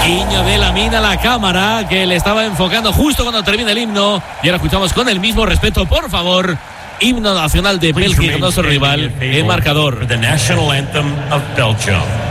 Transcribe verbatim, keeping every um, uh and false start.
Guiño de Lamine a la cámara, que le estaba enfocando justo cuando termina el himno. Y ahora escuchamos con el mismo respeto, por favor, himno nacional de Bélgica, nuestro rival, el marcador. The national anthem of Belgium.